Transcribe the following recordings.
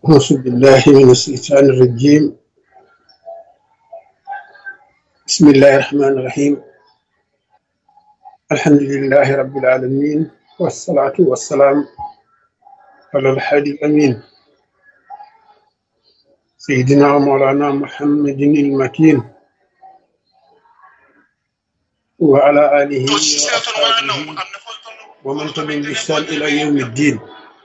أعوذ بالله من الشيطان الرجيم. بسم الله الرحمن الرحيم. الحمد لله رب العالمين، والصلاة والسلام على الحادي الأمين سيدنا ومولانا محمد المكين وعلى آله وأصحابه ومن تبعهم بإحسان إلى يوم الدين.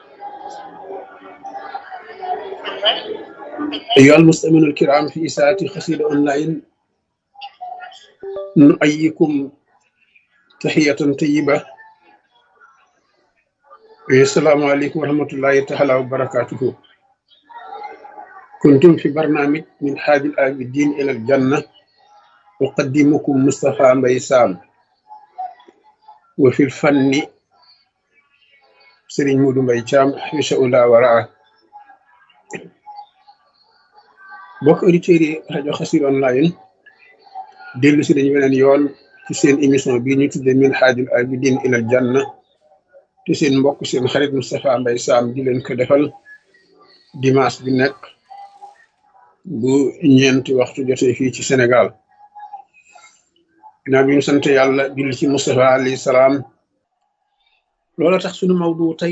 أيها المستمعون الكرام، في إساءة قصيدة أونلاين نؤيكم تحية طيبة. السلام عليكم ورحمة الله تعالى وبركاته. كنتم في برنامج من حاج العابدين إلى الجنة، أقدمكم مصطفى مبي سام، وفي الفن سيرين مودو مبي شام حيش أولا ورعاه. بوك أوديتيري راديو خسير أونلاين ديلو سي دانيو بنين يون ci seen émission bi ñu tuddé min haajul abidin ilal janna te seen mbokk seen xarit Moustapha Mbaye Sam di leen ko defal dimanche bi nekk bu ñeenti waxtu jotee fii ci Sénégal. ginnaaw bi ñu sant yàlla julli ci Moustapha alayhi salaam, loola tax sunu mawdu tey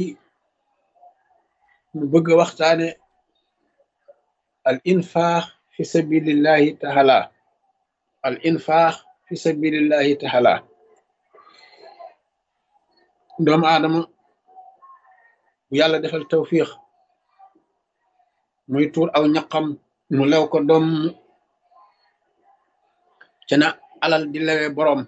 ñu bëgg a waxtaane al infaax fi sabilillahi taala. al infaax fi sabilillahi taala. doomu aadama bu yàlla defal tawfiix muy tuur aw ñaqam mu lew ko doom ca na alal di lewe boroom,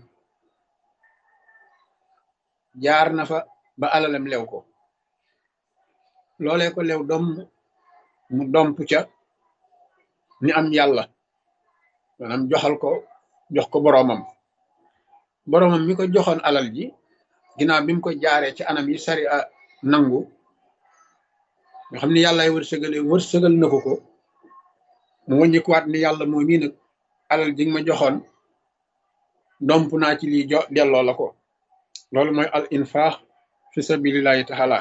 jaar na fa ba alalam lew ko, loolee ko lew doom mu domp ca ni am yàlla, maanaam jox ko boroomam mi ko joxoon alal ji, ginnaaw bi mu ko jaaree ci anam yi sari a nangu nga xam ni yàllaay wërsëgal na ko mu wàññikuwaat ni yàlla moo mii nag alal ji nga ma joxoon domp naa ci lii delloo la ko. loolu mooy al infaax fi sabilillahi taala.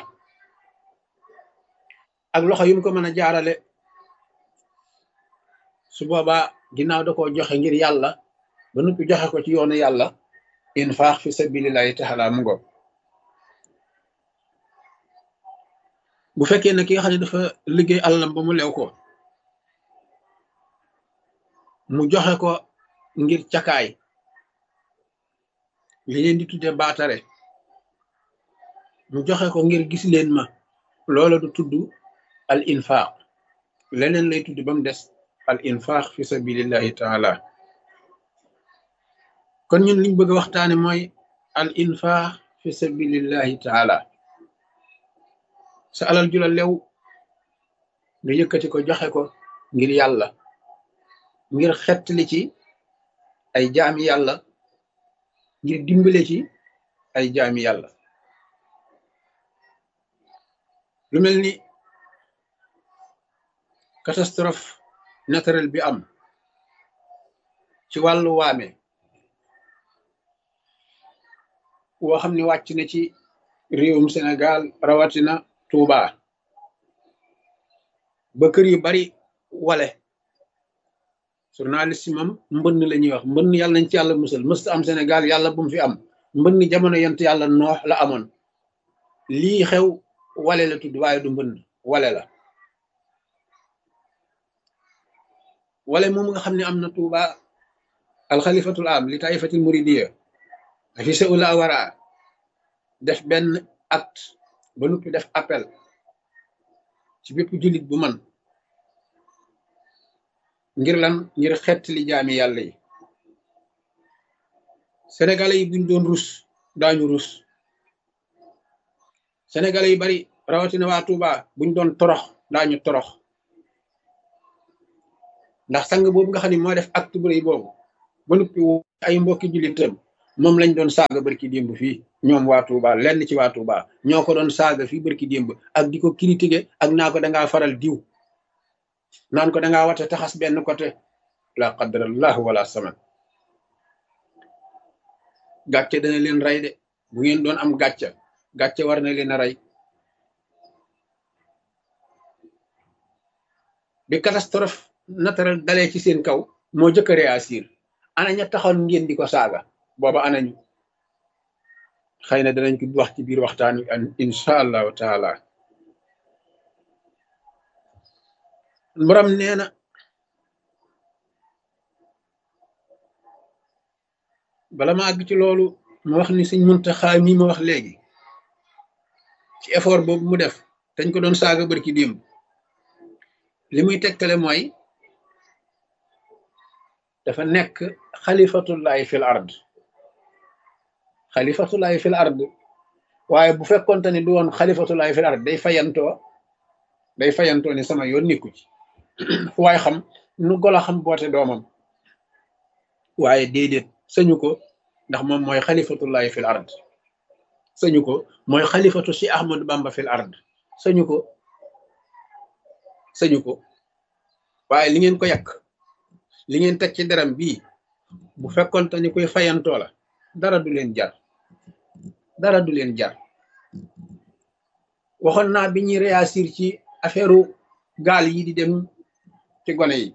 ak loxo yu mu ko mën a jaarale su boobaa ginnaaw da koo joxe ngir yàlla ba noppi joxe ko ci yoonu yàlla, infaax fi sabilillahi taala mu ngo. bu fekkee ne ki nga xam ne dafa liggéey alalam ba mu lew ko mu joxe ko ngir cakaay, li leen di tudde baatare, mu joxe ko ngir gis leen ma, loola du tudd al infaax, leneen lay tudd ba mu des al infaax fi sabilillahi taala. kon ñun liñ bëgg a waxtaane mooy al infaax fi sabilillahi taala. sa alal ju la lew nga yëkkati ko joxe ko ngir yàlla, ngir xettali ci ay jaami yàlla, ngir dimbale ci ay jaami yàlla. lu mel ni catastrophe naturelle bi am ci wàllu waame woo xam ne wàcc na ci réewum Sénégal, rawatina Touba, ba kër yu bari wale. journaliste yi moom mbënn la ñuy wax, mbënn yàlla nañ ci yàlla musal, mësta am Sénégal, yàlla bu mu fi am. mbënn jamono yent yàlla noox la amoon. lii xew wale la tudd, waaye du mbënn, wale la. wale moom nga xam ne am na Touba, alxalifatul am li taifatil muridiya fi sa ula wara def benn acte ba noppi def appel ci bépp jullit bu man, ngir lan? ngir xett li jaami yàlla yi. sénégalais yi buñ doon rus daañu rus. sénégalais yi bari rawatina waa Touba buñ doon torox daañu torox, ndax sang boobu nga xam ne moo def acte bu rëy boobu ba noppi ay mbokki jullitam moom lañ doon saaga barki démb fii. ñoom waa Touba, lenn ci waa Touba ñoo ko doon saaga fii barki démb, ak di ko critiquer ak naa ko dangaa faral diw, naan ko dangaa wate taxas benn côté. la qadrallahu wala saman. gàcce dana leen rey de, bu ngeen doon am gàcce war na leen a rey. bi catastrophe naturelle dalee ci seen kaw moo jëkk a réagir. ana ña taxoon ngeen di ko saaga booba anañu. xëy na danañ ko wax ci biir waxtaan wi insha allahu taala. borom nee na bala ma àgg ci loolu ma wax ni Sëñ Muntaxa mi ma wax léegi ci effort boobu mu def dañ ko doon saaga barki démb li muy tegtale mooy dafa nekk xalifatullahi fil ard. xalifatullahi fil ard waaye bu fekkonte ni du woon xalifatullahi fil ard day fayantoo ni sama yoon nikku ci fu waaye xam nu golo xam boote doomam. waaye déedéet sañu ko ndax moom mooy xalifatullahi fil ard. sañu ko mooy xalifatu si Ahmadu Bamba fil ard. sañu ko waaye li ngeen ko yàq li ngeen teg ci deram bii bu fekkonte ni koy fayantoo la dara du leen jar. waxoon naa bi ñuy réagir ci affaire gaal yi di dem ci gone yi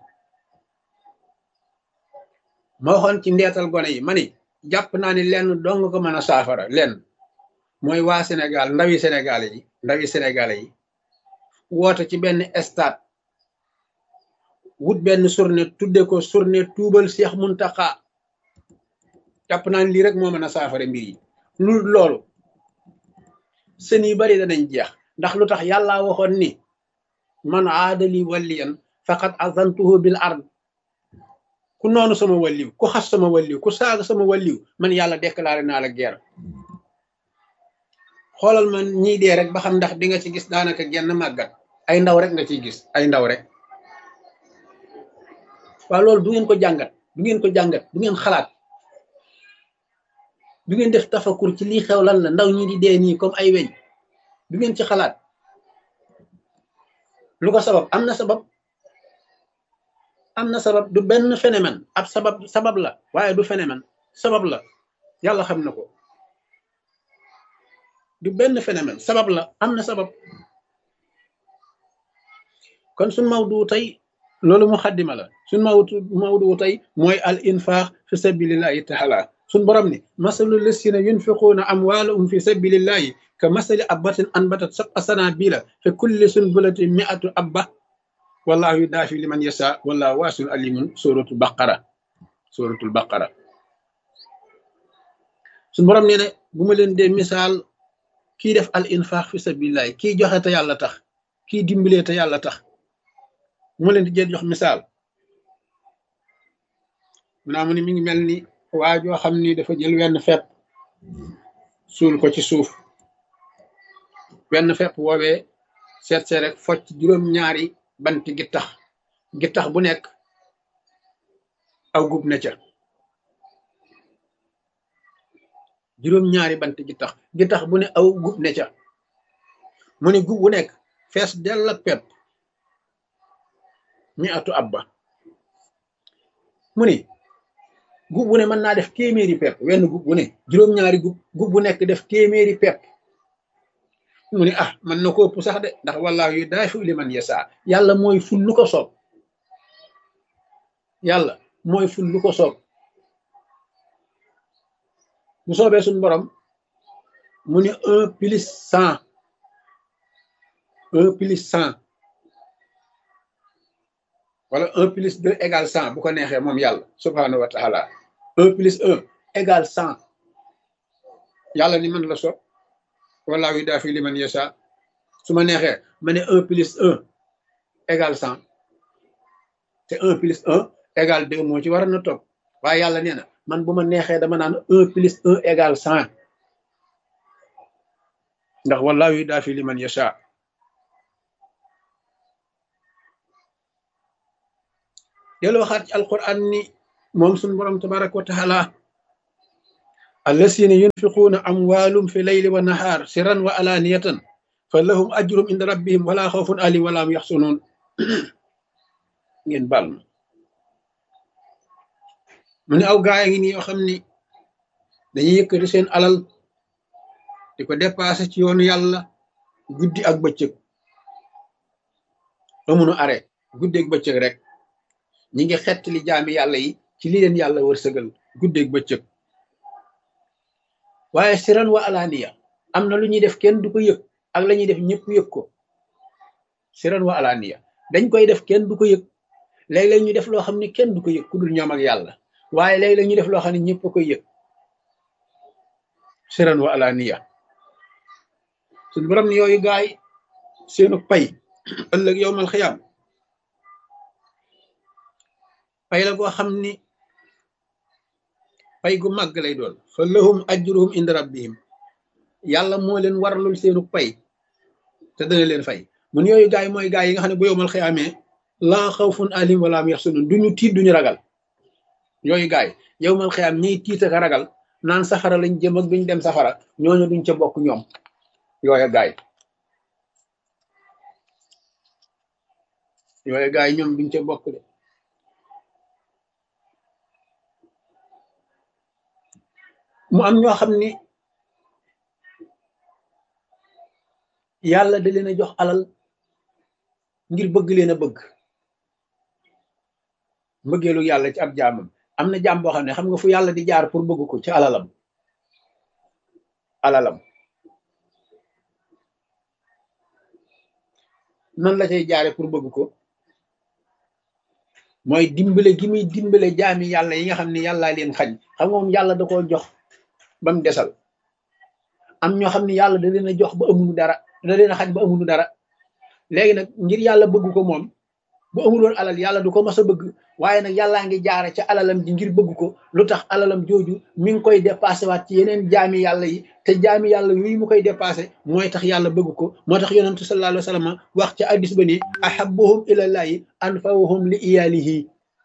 ma waxoon ci ndeetal gone yi ma ni jàpp naa ni lenn dong ko mën a saafara lenn mooy waa Sénégal ndawi Sénégalais yi woote ci benn stade wut benn journée tudde ko journée tuubal Cheikh Muntaxa. jàpp naa ni lii rek moo mën a saafara mbir yi. loolu sën yu bari danañ jeex ndax lu tax yàlla waxoon ni man aadali waliyan faqad azantuhu bil ard. ku noonu sama waliw ku xas sama waliw ku saaga sama waliw man yàlla déclaré naa la guerre. xoolal man ñii dee rek ba xam ndax di nga ci gis daanaka genn màggat ay ndaw rek nga ciy gis ay ndaw rek. waaw loolu du ngeen ko jàngat du ngeen xalaat du ngeen def tafakur ci lii xew lan la ndaw ñi di dee nii comme ay weñ du ngeen ci xalaat lu ko sabab am na sabab du benn phénomène ab sabab la waaye du phénomène sabab la yàlla xam na ko du benn phénomène sabab la am na sabab. kon suñ mawdu tey loolu mu xaddima la suñ mawdu tey mooy al infaq fi sabilillahi taala. suñ borom ni masalu lasina yunfiquuna amwaalahum fi sabilillahi ka masali abbatin anbatat sab'a sanabila fi kulli sunbulatin mi'atu abba wallahu yudaafi liman yasha wallahu waasiun alimun. suratul baqara. suñ borom nee ne bu ma leen dee misaal kii def al infaq fi sabilillahi kii joxe te yàlla tax kii dimbalee te yàlla tax bu ma leen di jël jox misaal mu naa mu ni mi ngi mel ni waa joo xam ni dafa jël wenn fepp suul ko ci suuf wenn fepp woowee seet rek focc juróom-ñaari banti gittax bu nekk aw gub ne ca juróom-ñaari banti gittax bu ne aw gub ne ca mu ne gub bu nekk fees dell ak pepp mi atu abba mu ni gub bu ne mën naa def téeméeri pepp wenn gub bu ne juróom-ñaari gub bu nekk def téeméeri pepp mu ni mën na ko ëpp sax de ndax wallaahu yudaafi liman yasa yàlla mooy ful lu ko soob bu soobee suñ borom mu ni 1+100 wala 1+2 égale 100 bu ko neexee moom yàlla subhanahu wa taala 1+1 égale 100 yàlla ni man la soob wallaahu yudaafi liman yasha su ma neexee ma ne 1+1 égale 100 te 1+1 égale 2 moo ci war na topp waaye yàlla nee na man bu ma neexee dama naan 1+1 égale 100 ndax wallaahu yudaafi liman yasha. delloo waxaat ci alquran ni moom suñu borom tabaraka wa taala allasina yunfiquuna amwaalum fi layli wa nahaar sirran wa alaaniyatan fa lahum ajrum inda rabbihim wala xawfun alayhim wala hum yaxsunuun. ngeen baal ma mu ne aw gaay ngi nii yoo xam ni dañuy yëkkati seen alal di ko dépassé ci yoonu yàlla guddi ak bëccëg amuñu arrêt guddeeg bëccëg rek ñi ngi xettali jaami yàlla yi ci li leen yàlla wërsëgal guddeeg bëccëg. waaye siran wa alaaniya am na lu ñuy def kenn du ko yëg ak la ñuy def ñëpp yëg ko. siran wa alaaniya dañ koy def kenn du ko yëg, léeg-léeg ñu def loo xam ne kenn du ko yëg ku dul ñoom ak yàlla, waaye léeg-léeg ñu def loo xam ne ñëpp a koy yëg. siran wa alaaniya suñu borom ni yooyu gaay seenu pay ëllëg yowmal xiyaam pay la goo xam ni pay gu màgg lay doon. fa lahum ajruhum inda rabbihim, yàlla moo leen waralul seenu pay te dana leen fay. mun yooyu gaay mooy gaay yi nga xam ne bu yowmal xiyaamee laa xawfun alim wala hum yaxsunun, duñu tiit duñu ragal. yooyu gaay yowmal xiyaam ñiy tiit ak ragal naan safara lañ jëm ak duñ dem safara, ñooñu duñ ca bokk ñoom. yooyu gaay ñoom duñ ca bokk de. mu am ñoo xam ni yàlla da leen a jox alal ngir bëgg leen a bëgg, mbëggeelu yàlla ci ab jaamam. am na jaam boo xam ne xam nga fu yàlla di jaar pour bëgg ko ci alalam. nan la cay jaare pour bëgg ko? mooy dimbale gi muy dimbale jaami yàlla yi nga xam ne yàllaa leen xañ. xam nga moom yàlla da koo jox ba mu desal. am ñoo xam ne yàlla da leen a jox ba amuñu dara, da leen a xañ ba amuñu dara. léegi nag ngir yàlla bëgg ko moom, bu amuloon alal yàlla du ko mas a bëgg, waaye nag yàllaa ngi jaare ca alalam ji ngir bëgg ko. lu tax alalam jooju mi ngi koy dépassé waat ci yeneen jaami yàlla yi, te jaami yàlla yooyu mu koy dépassé mooy tax yàlla bëgg ko. moo tax yonentu sallallahu alayhi wa sallam wax ca addis ba ni ahabbuhum ilallahi anfa'uhum li iyalihi.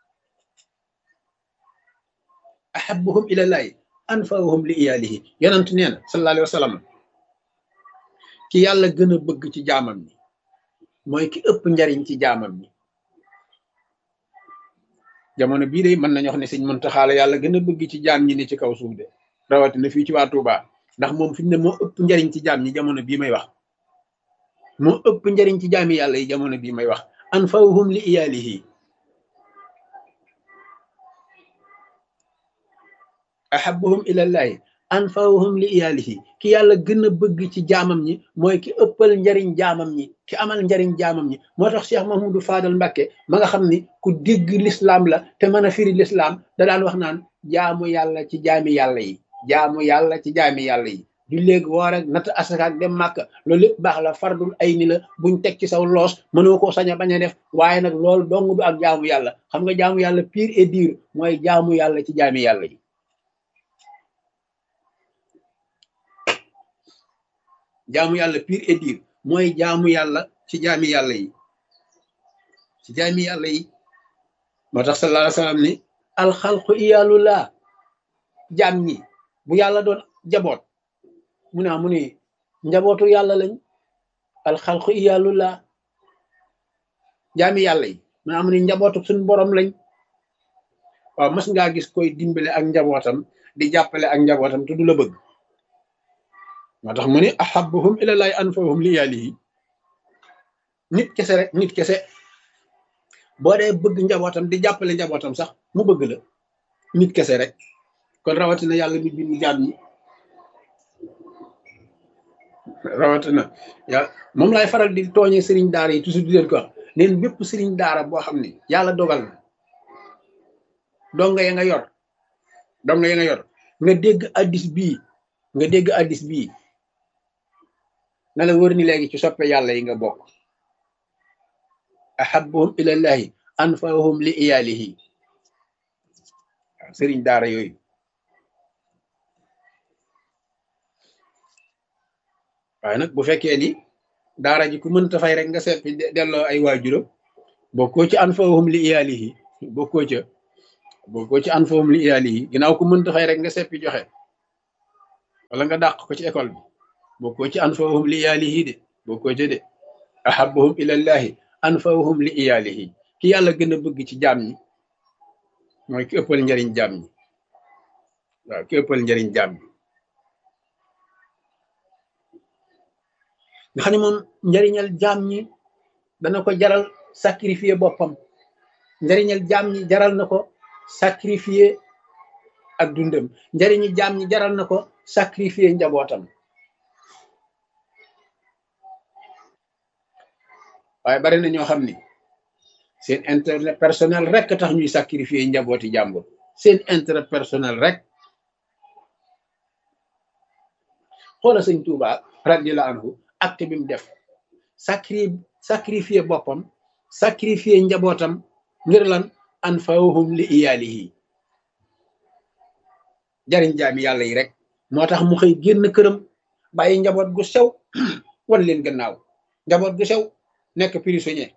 ahabbuhum ilallahi anfa'uhum li iyalihi. yonentu nee na sallallahu alayhi wa sallam ki yàlla gën a bëgg ci jaamam ñi mooy ki ëpp njariñ ci jaamam ñi. jamono bii de mën nañu wax ne sëñ Muntaxa la yàlla gën a bëgg ci jaam ñi ne ci kaw suuf de, rawatina fii ci waa Touba, ndax moom fi mu ne moo ëpp njariñ ci jaam ñi jamono bii may wax. moo ëpp njariñ ci jaami yàlla yi jamono bii may wax. anfa'uhum li iyalihi. ahabbuhum ilallahi anfa'uhum li iyalihi. ki yàlla gën a bëgg ci jaamam ñi mooy ki ëppal njariñ jaamam ñi, ki amal njariñ jaamam ñi. moo tax Cheikh Mahmoudou Fadal Mbacké ma nga xam ni ku dégg lislaam la te mën a firi lislaam da daan wax naan jaamu yàlla ci jaami yàlla yi, jaamu yàlla ci jaami yàlla yi. du léegi woor ak natt asaka ak dem màkk loolu lépp baax la, fardul ay ni la buñ teg ci saw loos, mënoo koo sañ a bañ a def. waaye nag loolu dong du ak jaamu yàlla. xam nga jaamu yàlla pur et dur mooy jaamu yàlla ci jaami yàlla yi. jaamu yàlla pur et dur mooy jaamu yàlla ci jaami yàlla yi, ci jaami yàlla yi. moo tax sallallahu alayhi wa sallam ni alxalqu iyaalullah. jaam ñi bu yàlla doon jaboot mu ne njabootu yàlla lañ. alxalqu iyaalullah. jaami yàlla yi mu ne njabootu suñu borom lañ. waaw mas ngaa gis koy dimbale ak njabootam di jàppale ak njabootam te du la bëgg? moo tax mu ne ahabbuhum ilallahi anfa'uhum li iyalihi. nit kese rek, nit kese boo dee bëgg njabootam di jàppale njabootam sax mu bëgg la, nit kese rek. kon rawatina yàlla mi bind jaam ñi, rawatina yàlla. moom laay faral di tooñee sëriñ daara yi toujours di leen ko wax neen bépp sëriñ daara boo xam ne yàlla dogal na donga ya nga yor nga dégg addis bii na la wër ni léegi ci soppe yàlla yi nga bokk. ahabbuhum ilallahi anfa'uhum li iyalihi. waaw sëriñ daara yooyu. waaye nag bu fekkee ni daara ji ku mënta fay rek nga seppi delloo ay waajuram, bokkoo ci anfa'uhum li iyalihi. bokkoo ci anfa'uhum li iyalihi. ginnaaw ku mënta fay rek nga seppi joxe wala nga dàq ko ci école bi, bokkoo ci anfa'uhum li iyalihi de, bokkoo ci de. ahabbuhum ilallahi anfa'uhum li iyalihi. ki yàlla gën a bëgg ci jaam ñi mooy ki ëppal njariñ jaam ñi. waaw ki ëppal njariñ jaam ñi nga xam ne moom njariñal jaam ñi dana ko jaral sacrifier boppam njariñal jaam ñi jaral na ko sacrifier ak dundam njariñi jaam ñi jaral na ko sacrifier njabootam waaye bari na ñoo xam ni seen intérêt personnel rek tax ñuy sacrifier njabooti jàmbur seen intérêt personnel rek xoola sëñ Tuuba radiyallahu anhu acte bi mu def sacrifier boppam sacrifier njabootam ngir lan anfa'uhum li iyaalihi jariñ jaami yàlla yi rek moo tax mu xëy génn këram bàyyi njaboot gu sew wan leen gannaaw njaboot gu sew nekk prisonnier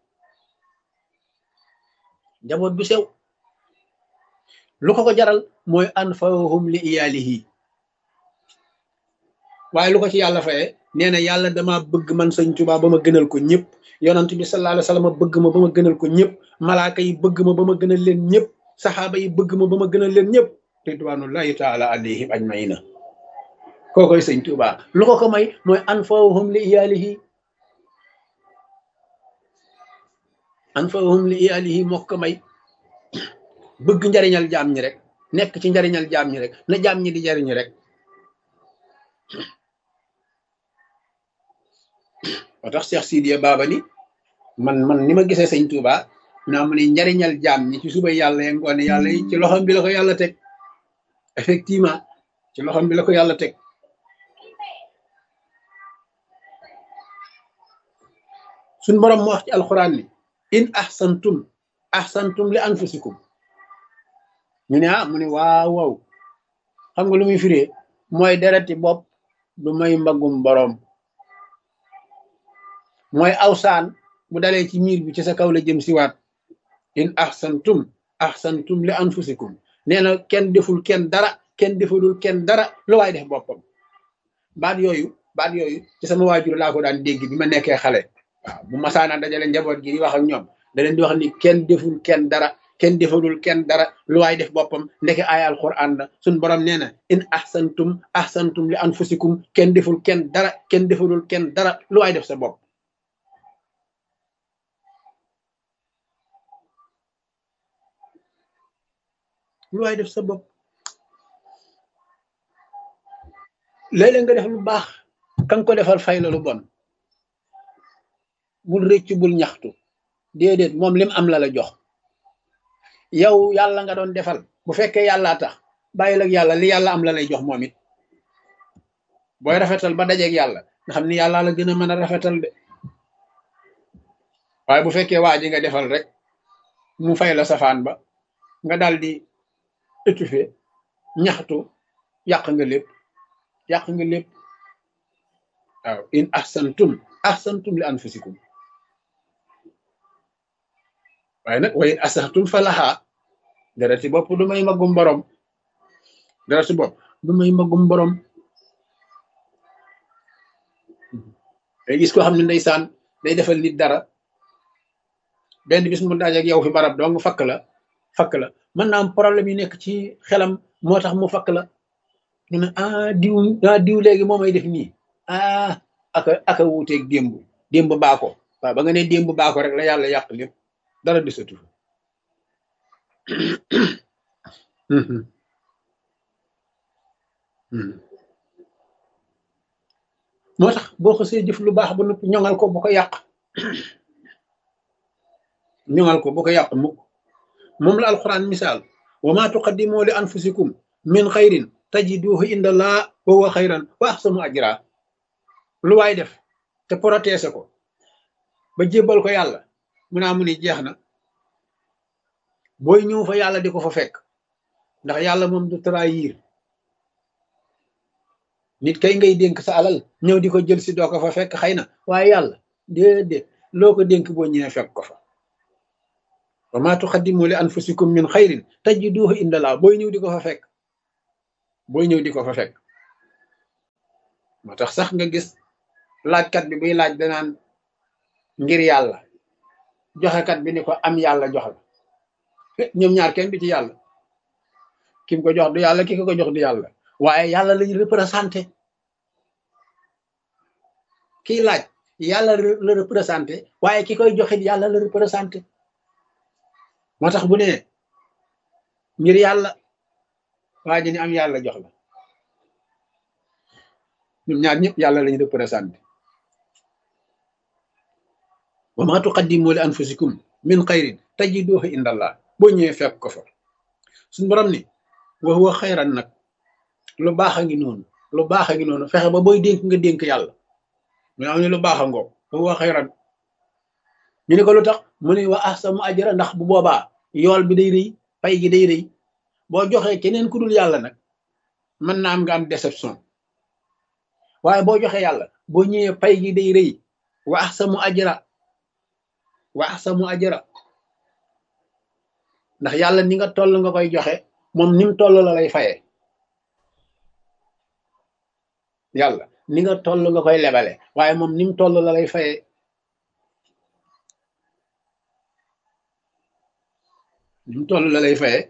njaboot gu sew lu ko jaral mooy anfa'uhum li iyaalihi waaye lu ko ci yàlla faye nee na yàlla dama bëgg man sëñ Tuubaa ba ma gënal ko ñëpp yonent bi sallallahu alayhi wasallam bëgg ma ba ma gënal ko ñëpp malaaka yi bëgg ma ba ma gënal leen ñëpp saxaaba yi bëgg ma ba ma gënal leen ñëpp ridwanullahi taala alayhim ajmaina kookoy sëñ Tuubaa lu ko may mooy anfa'uhum li iyaalihi anfa'uhum li iyaalihi moo ko may bëgg njariñal jaam ñi rek nekk ci njariñal jaam ñi rek na jaam ñi di jariñu rek moo tax Cheikh Sidiya Baba ni man ni ma gisee sëñ Touba naa mu ne njariñal jaam ñi ci suba yàlla ya ngoone yàlla yi ci loxom bi la ko yàlla teg effectivement ci loxom bi la ko yàlla teg suñ borom mu wax ci alxuraan ni in ahsantum li anfusikum ñu ne mu ne waaw xam nga lu muy firee mooy dereti bopp du may mbagum borom mooy awsaan bu dalee ci miir bi ci sa kaw la jëm si waat in ahsantum li anfusikum nee na kenn deful kenn dara kenn defalul kenn dara lu waay def boppam baat yooyu ci sama waajur laa ko daan dégg bi ma nekkee xale waaw bu masaana dajale njaboot gi di wax ak ñoom da leen di wax ni kenn deful kenn dara kenn defalul kenn dara lu waay def boppam ndeke aaya alquran la suñ borom nee na in ahsantum li anfusikum kenn deful kenn dara kenn defalul kenn dara lu waay def sa bopp lu waay def sa bopp léeg-léeg nga def lu baax kan ko defal fay la lu bon bul rëccu bul ñaxtu déedéet moom lim am la la jox yow yàlla nga doon defal bu fekkee yàllaa tax bàyyil ak yàlla li yàlla am la lay jox moom it booy rafetal ba dajeeg yàlla nga xam ni yàlla la gën a mën a rafetal de waaye bu fekkee waa ji nga defal rek mu fay la safaan ba nga daal di étouffé ñaxtu yàq nga lépp waaw in ahsantum li anfusikum waaye nag wa in asahtum fa lahaa dara ci bopp du may magum borom dara ci bopp du may magum borom day gis koo xam ne ndeysaan day defal nit dara benn bis mu daje ak yow fi barab dong fakk la mën naa am problème yi nekk ci xelam moo tax mu fakk la ñu ne diw léegi moo may def nii aka wuuteeg démb baako waaw ba nga ne démb baako rek la yàlla yàq lépp dara desatu moo tax boo xasee jëf lu baax ba noppi ñoŋal ko bu ko yàq mukk moom la alquran misaal wa ma tuqaddimu li anfusikum min xayrin tajiduhu inda allah wa huwa xayran wa ahsanu ajra lu waay def te protéger ko ba jébbal ko yàlla mu ni jeex na booy ñëw fa yàlla di ko fa fekk ndax yàlla moom du trahir nit kay ngay dénk sa alal ñëw di ko jël si doo ko fa fekk xëy na waaye yàlla déedéet loo ko dénk boo ñëwee fekk ko fa wa ma tuqaddimu li anfusikum min xayrin tajiduhu inda allah booy ñëw di ko fa fekk moo tax sax nga gis laajkat bi buy laaj danaan ngir yàlla joxekat bi ni ko am yàlla jox la ñoom ñaar kenn bi ci yàlla ki mu ko jox du yàlla ki ko jox du yàlla waaye yàlla lañu représenté kiy laaj yàlla la représenté waaye ki koy joxit yàlla la représenté moo tax bu ne ngir yàlla waa ji ni am yàlla jox la ñun ñaar ñëpp yàlla lañu représenté wa ma tuqaddimu li anfusikum min xayrin tajiduhu indallah boo ñëwee fekk ko fa suñu borom ni wa huwa xayran nag lu baax a ngi noonu lu baax a ngi noonu fexe ba booy dénk nga dénk yàlla mu am ne lu baax a ngoo wa huwa xayran ñu ne ko lu tax mu ne wa ahsanu ajra ndax bu boobaa yool bi day rëy pay gi day rëy boo joxee keneen ku dul yàlla nag mën na am nga am déception waaye boo joxee yàlla boo ñëwee pay gi day rëy wa ahsanu ajra wa ahsanu ajra ndax yàlla ni nga toll nga koy joxe moom ni mu toll la lay fayee yàlla ni nga toll nga koy lebale waaye moom ni mu toll la lay fayee ni mu toll la lay fayee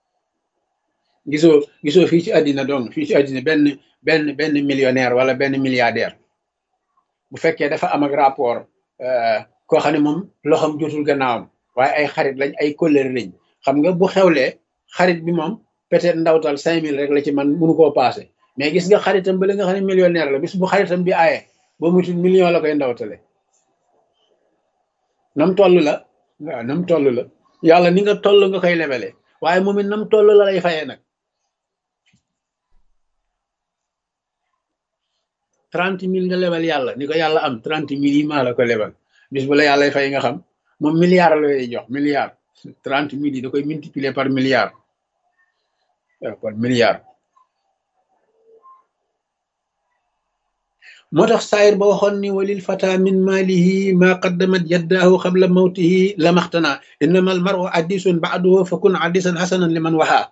gisoo fii ci àddina donc fii ci àddina benn millionnaire wala benn milliardaire bu fekkee dafa am ak rapport koo xam ne moom loxoom jotul gannaawam waaye ay xarit lañ ay kóllëre lañ xam nga bu xewlee xarit bi moom peut-être ndawtal 5000 rek la ci man mënu koo passé mais gis nga xaritam ba la nga xam ne millionnaire la bis bu xaritam bi aaye ba mutul million la koy ndawtale nam toll la waaw nam toll la yàlla ni nga toll nga koy lebele waaye moom it nam toll la lay fayee nag 30 000 nga lebal yàlla ni ko yàlla am 30 000 yi maa la ko lebal bis bu la yàlla fay nga xam moom milliard la lay jox milliard 30 000 yi da koy multiplier par milliard par milliard moo tax saayir ba waxoon ni walil fata min maalihi ma qaddamat yaddaahu qabla mawtihi lamaxtana innama al maru addisun ba'duhu fa kun addisan hasanan liman waxaa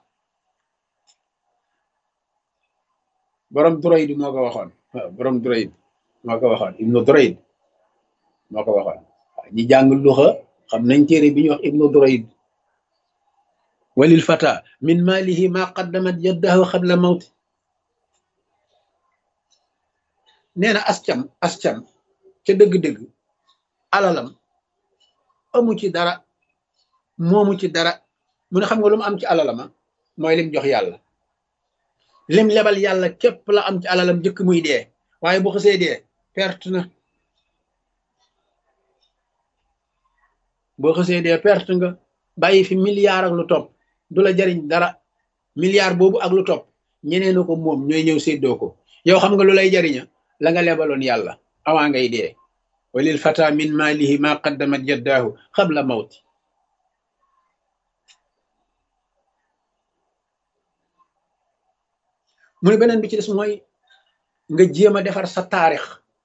borom Durayd moo ko waxoon waaw borom Durayd moo ko waxoon ibnu Durayd moo ko waxoon ñi jàng luxa xam nañ téere bi ñuy wax ibnu Durayd walil fata min maalihi ma qaddamat yaddaahu qabla mawti nee na ascam ca dëgg-dëgg alalam amu ci dara moomu ci dara mu ne xam nga lu mu am ci alalama mooy lim jox yàlla lim lebal yàlla képp la am ci alalam jëkk muy dee waaye bu xasee dee perte na boo xasee dee perte nga bàyyi fi milliard ak lu topp du la jariñ dara milliard boobu ak lu topp ñeneen na ko moom ñooy ñëw séddoo ko yow xam nga lu lay jariña la nga lebaloon yàlla awaa ngay dee walil fata min maalihi ma qaddamat yaddaahu qabla mawti mu ne beneen bi ci des mooy nga jéem a defar sa taarix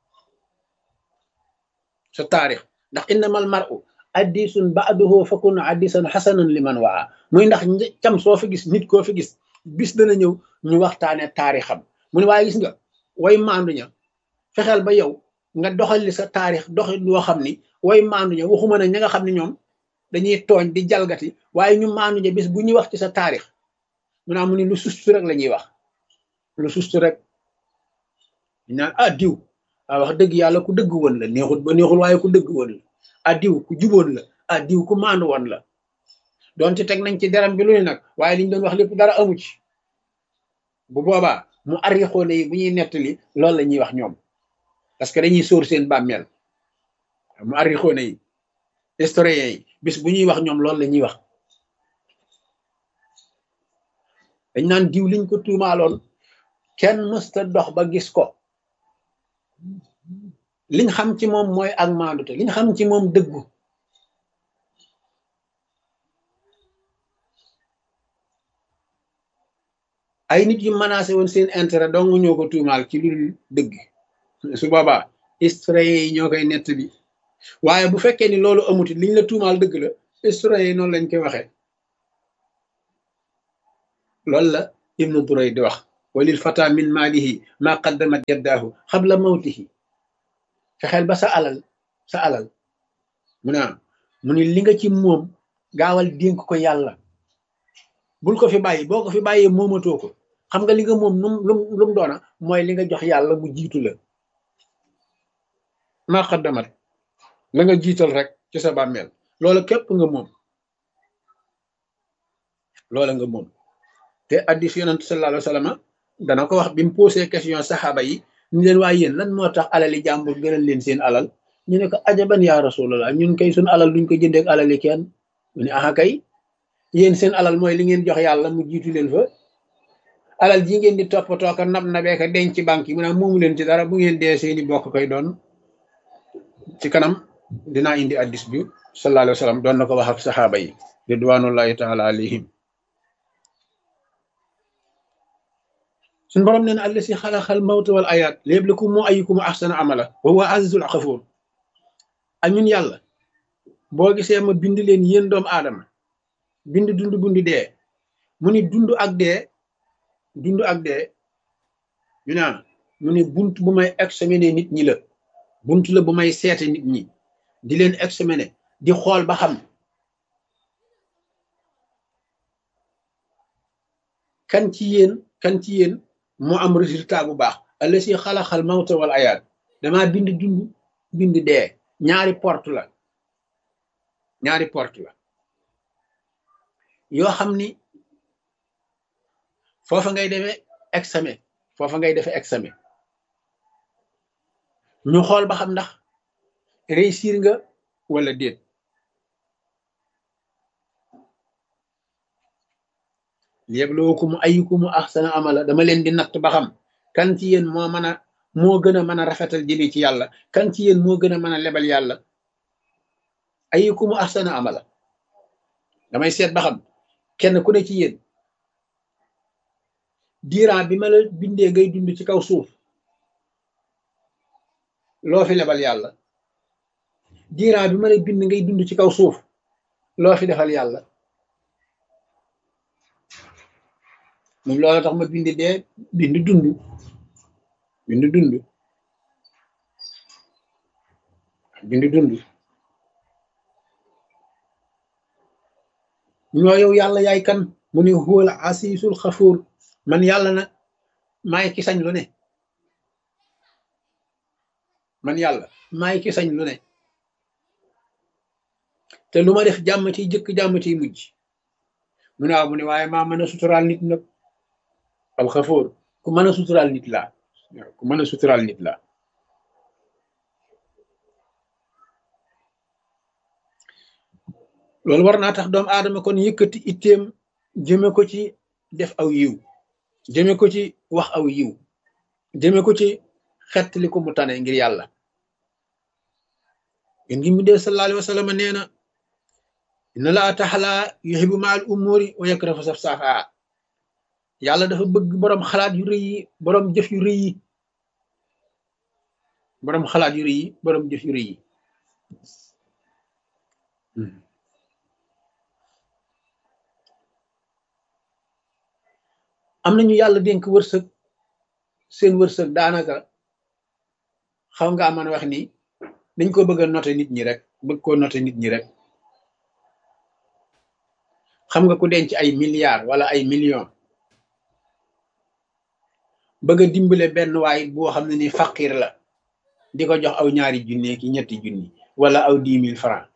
ndax innamal mar'u addisun ba'duhu fakun addisan hasanan liman waa muy ndax cam soo fi gis nit koo fi gis bis dana ñëw ñu waxtaane taarixam mu ne waaye gis nga way maandu ña fexeel ba yow nga doxal li sa taarix doxal loo xam ni way maandu ña waxuma ne ña nga xam ne ñoom dañuy tooñ di jalgati waaye ñu maandu ña bis bu ñuy wax ci sa taarix mu naa mu ni lu sustu rek la ñuy wax lu sustu rek ñu naan diw wax dëgg yàlla ku dëgg woon la neexut ba neexul waaye ku dëgg woon la diw ku juboon la diw ku maandu woon la doonte teg nañ ci deram bi lu ne nag waaye liñ doon wax lépp dara amu ci bu boobaa mu arrixoone yi bu ñuy nettali loolu la ñuy wax ñoom parce que dañuy sóor seen bàmmeel mu arrixoone yi historien yi bis bu ñuy wax ñoom loolu la ñuy wax dañ naan diw liñ ko tuumaaloon kenn mësta dox ba gis ko liñ xam ci moom mooy ak maandute liñ xam ci moom dëggu ay nit yu menacé woon seen intérêt dong ñoo ko tuumaal ci lu dul dëgg su boobaa historien yi ñoo koy nett bi waaye bu fekkee ni loolu amuti liñ la tuumaal dëgg la historien yi noonu lañ koy waxee loolu la ibnu Durayd di wax walil fata min maalihi ma qaddamat yaddaahu qabla mawtihi fexeel ba sa alal mu ne li nga ci moom gaawal dénk ko yàlla bul ko fi bàyyi boo ko fi bàyyee moomatoo ko xam nga li nga moom lu mu doona mooy li nga jox yàlla mu jiitu la maa xaddamat la nga jiital rek ci sa bàmmeel loola képp nga moom loola nga moom te addis yonent sallallahu alayhi wa sallam dana ko wax bi mu posé question saxaaba yi ñu leen waaye yéen lan moo tax alali jàmbur gënal leen seen alal ñu ne ko ajaban yaa rasulallah ñun kay suñ alal duñ ko jëndeek alali kenn mu ne aha kay yéen seen alal mooy li ngeen jox yàlla mu jiitu leen fa alal ji ngeen di toppatoo ka nab nabee ka denc ci banque yi mu ne moomu leen ci dara bu ngeen dee seeni bokk koy doon ci kanam dinaa indi addis bi sallallahu alayhi wa sallam doon na ko wax ak saxaaba yi ridwanullahi taala alayhim suñ borom nee na allasi xalaxal mawta wal ayaat liyabluwakum moo ayyukum ahsana amala wa huwa azizul xafuur ak ñun yàlla boo gisee ma bind leen yéen doomu aadama bind dund bundi dee mu ni dund ak dee ñu naan mu ni bunt bu may examiner nit ñi la bunt la bu may seete nit ñi di leen examiner di xool ba xam kan ci yéen moo am résultat bu baax allasi xalaxal mawta wal ayaat dama bind dund bind dee ñaari porte la yoo xam ni foofa ngay defee examen ñu xool ba xam ndax réussir nga wala déet liyabluwakum ayyukum ahsana amala dama leen di natt ba xam kan ci yéen moo gën a mën a rafetal jëme ci yàlla kan ci yéen moo gën a mën a lebal yàlla ayyukum ahsana amala damay seet ba xam kenn ku ne ci yéen diiran bi ma la bindee ngay dund ci kaw suuf loo fi lebal yàlla diiran bi ma la bind ngay dund ci kaw suuf loo fi defal yàlla moom loolu tax ma bind dee bind dund ñoo yow yàlla yaay kan mu ne huwal asiisul xafuur man yàlla nag maay ki sañ lu ne te lu ma def jàmm ciy jëkk jàmm ciy mujj mu ne waaw mu ne waaye maa mën a suturaal nit nag alxafoor ku mën a suturaal nit la loolu war naa tax doomu aadama kon yëkkati itteem jëme ko ci def aw yiw jëme ko ci wax aw yiw jëme ko ci xettali ko mu tane ngir yàlla yén ngi mu dee sallallahu alayhi wa sallam nee na inna laa taxala yuhibbu ma al umuri wa yakrahu safsafa yàlla dafa bëgg boroom xalaat yu rëy yi boroom jëf yu rëy yi boroom xalaat yu rëy yi boroom jëf yu rëy yi am nañu yàlla dénk wërsëg seen wërsëg daanaka xaw nga mën a wax ni dañ ko bëgg a noté nit ñi rek xam nga ku denc ay milliards wala ay millions bëgg a dimbale benn waay boo xam ne ni faqir la di ko jox aw ñaari junne ki ñetti junni wala aw 10 000 francs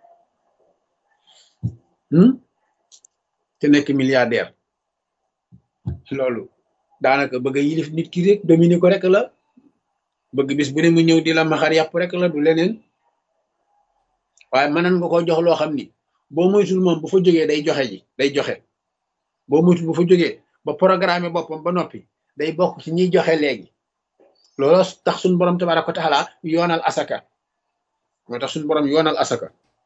te nekk milliardaire loolu daanaka bëgg a yilif nit ki rek dominer ko rek la bëgg bis bu ne mu ñëw di la maxar yàpp rek la du leneen waaye mënan nga ko jox loo xam ni boo moytul moom bu fa jógee day joxe boo moytul bu fa jógee ba programme boppam ba noppi day bokk ci ñiy joxe léegi loolu tax suñu borom tabaaraka wa taala yoonal asaka moo tax suñu borom yoonal asaka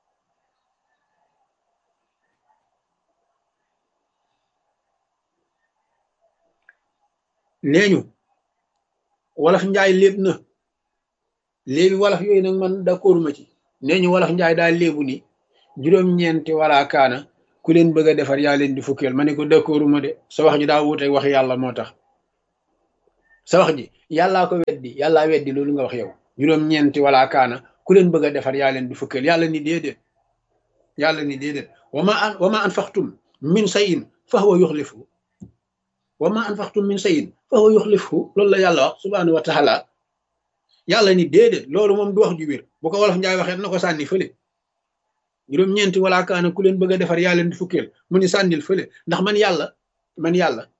nee ñu wolof njaay léeb na léebi wolof yooyu nag man d'accord ma ci nee ñu wolof njaay daal léebu ni juróom-ñeenti wala kaana ku leen bëgg a defar yaa leen di fukkeel ma ne ko d'accord ma de sa wax ji daa wuute wax yàlla moo tax sa wax ji yàllaa ko yàllaa weddi loolu nga wax yow juróom-ñeenti wala kaana ku leen bëgg a defar yaa leen di fukkeel yàlla ni déedéet wa ma anfaqtum min shay'in fa huwa yukhlifu wa ma anfaqtum min shay'in fa huwa yukhlifu loolu la yàlla wax subhanahu wa taala yàlla ni déedéet loolu moom du wax ju wér bu ko wolof njaay waxee na ko sànni fële juróom-ñeenti wala kaana ku leen bëgg a defar yaa leen di fukkeel mu ni sànnil fële ndax man yàlla